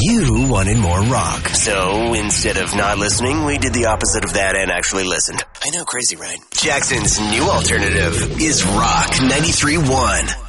You wanted more rock. So instead of not listening, we did the opposite of that and actually listened. I know, crazy, right? Jackson's new alternative is Rock 93.1.